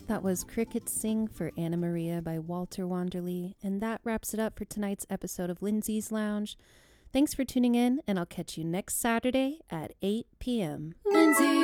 That was Crickets Sing for Anna Maria by Walter Wanderley, and that wraps it up for tonight's episode of Lindsay's Lounge. Thanks for tuning in, and I'll catch you next Saturday at 8 p.m. Lindsay